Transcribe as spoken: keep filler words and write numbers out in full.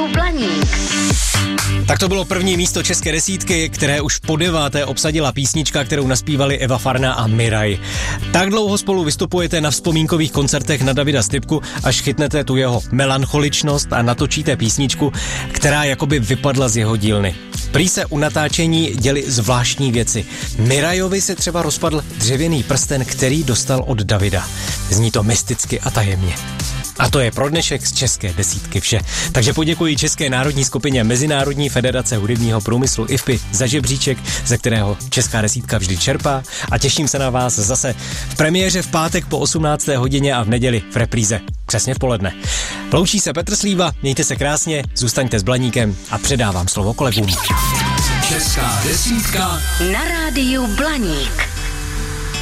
rádiu Blaník. Tak to bylo první místo české desítky, které už po deváté obsadila písnička, kterou naspívali Eva Farná a Miraj. Tak dlouho spolu vystupujete na vzpomínkových koncertech na Davida Stipku, až chytnete tu jeho melancholičnost a natočíte písničku, která jakoby vypadla z jeho dílny. Prý se u natáčení děli zvláštní věci. Mirajovi se třeba rozpadl dřevěný prsten, který dostal od Davida. Zní to mysticky a tajemně. A to je pro dnešek z české desítky vše. Takže poděkuji České národní skupině Mezinárodní federace hudebního průmyslu I F P I za žebříček, ze kterého česká desítka vždy čerpá, a těším se na vás zase v premiéře v pátek po osmnácté hodině a v neděli v repríze přesně v poledne. Loučí se Petr Slíva, mějte se krásně, zůstaňte s Blaníkem a předávám slovo kolegům. Česká desítka na rádiu Blaník.